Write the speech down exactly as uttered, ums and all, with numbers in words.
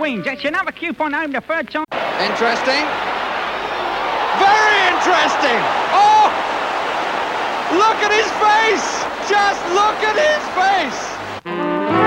win. Gets another coupon home the third time. Interesting. Very interesting. Oh! Look at his face! Just look at his face!